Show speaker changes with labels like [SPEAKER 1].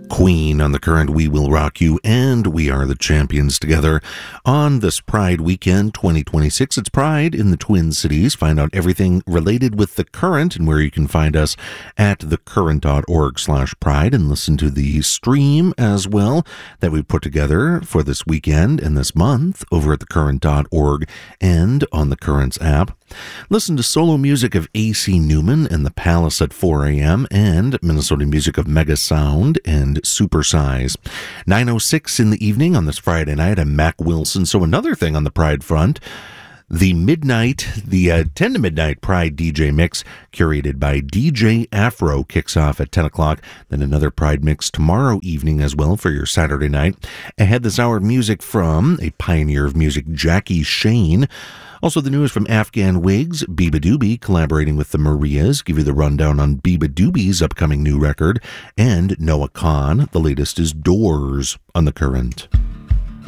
[SPEAKER 1] Queen on the Current, We Will Rock You, and We Are the Champions together on this Pride Weekend 2026. It's Pride in the Twin Cities. Find out everything related with the Current and where you can find us at thecurrent.org/pride, and listen to the stream as well that we put together for this weekend and this month over at thecurrent.org and on the Current's app. Listen to solo music of A.C. Newman and the Palace at 4 a.m. and Minnesota music of Mega Sound and Supersize. 9:06 in the evening on this Friday night. I'm Mac Wilson. So another thing on the Pride front, the 10 to midnight Pride DJ mix curated by DJ Afro kicks off at 10 o'clock. Then another Pride mix tomorrow evening as well for your Saturday night. Ahead this hour, music from a pioneer of music, Jackie Shane. Also the news from Afghan Wigs, beabadoobee collaborating with the Marias. Give you the rundown on beabadoobee's upcoming new record. And Noah Khan, the latest is Doors on the Current.